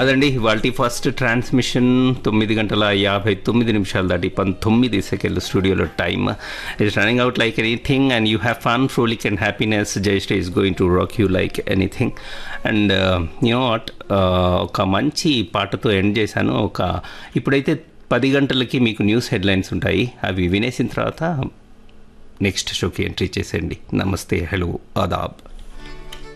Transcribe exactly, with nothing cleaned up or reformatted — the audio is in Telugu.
అదండి ఇవాల్టి ఫస్ట్ ట్రాన్స్మిషన్ తొమ్మిది గంటల యాభై తొమ్మిది నిమిషాలు దాటి పంతొమ్మిది సెకండ్లు స్టూడియోలో time it's running out like anything and you have fun ఫ్రోలిక్ and happiness Jayashree is going to rock you like anything and you know what ఒక మంచి పాటతో ఎండ్ చేశాను. ఒక ఇప్పుడైతే పది గంటలకి మీకు న్యూస్ హెడ్లైన్స్ ఉంటాయి, అవి వినేసిన తర్వాత నెక్స్ట్ షోకి ఎంట్రీ చేసేయండి. నమస్తే, హలో, ఆదాబ్.